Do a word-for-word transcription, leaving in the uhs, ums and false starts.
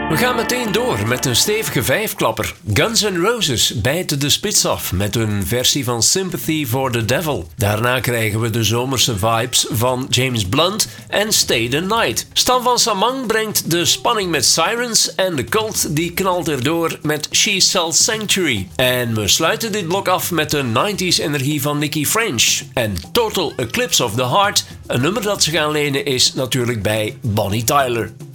We gaan meteen door met een stevige vijfklapper. Guns N' Roses bijten de spits af met hun versie van Sympathy for the Devil. Daarna krijgen we de zomerse vibes van James Blunt en Stay the Night. Stan van Samang brengt de spanning met Sirens en de Cult die knalt erdoor met She Sells Sanctuary. En we sluiten dit blok af met de nineties energie van Nicky French. En Total Eclipse of the Heart, een nummer dat ze gaan lenen, is natuurlijk bij Bonnie Tyler.